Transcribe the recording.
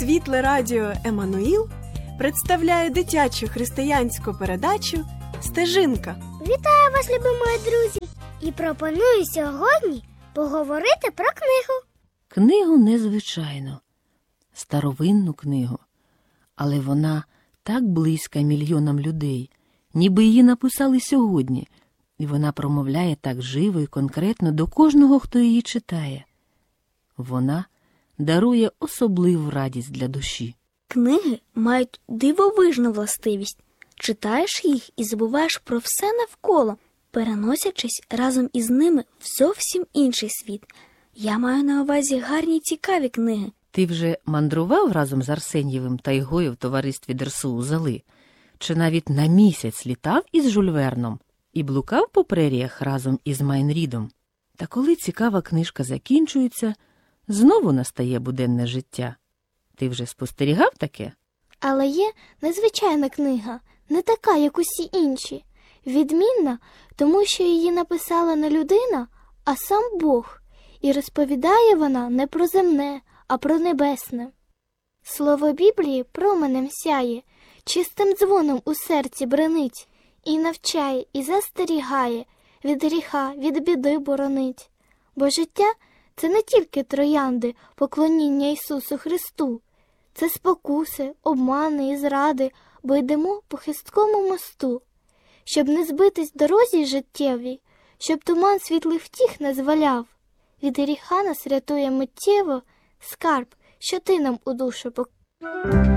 Світле радіо «Еммануїл» представляє дитячу християнську передачу «Стежинка». Вітаю вас, любі мої друзі! І пропоную сьогодні поговорити про книгу. Книгу незвичайну, старовинну книгу, але вона так близька мільйонам людей, ніби її написали сьогодні, і вона промовляє так живо і конкретно до кожного, хто її читає. Вона дарує особливу радість для душі. Книги мають дивовижну властивість. Читаєш їх і забуваєш про все навколо, переносячись разом із ними в зовсім інший світ. Я маю на увазі гарні цікаві книги. Ти вже мандрував разом з Арсеньєвим тайгою в товаристві Дерсу Узали? Чи навіть на місяць літав із Жюль Верном і блукав по преріях разом із Майн Рідом? Та коли цікава книжка закінчується, знову настає буденне життя. Ти вже спостерігав таке? Але є незвичайна книга, не така, як усі інші. Відмінна, тому що її написала не людина, а сам Бог. І розповідає вона не про земне, а про небесне. Слово Біблії променем сяє, чистим дзвоном у серці бренить, і навчає, і застерігає, від гріха, від біди боронить. Бо життя – це не тільки троянди, поклоніння Ісусу Христу. Це спокуси, обмани і зради, бо йдемо по хисткому мосту. Щоб не збитись в дорозі життєвій, щоб туман світлих втіх не зваляв. Від гріха нас рятує миттєво скарб, що ти нам у душу поклав.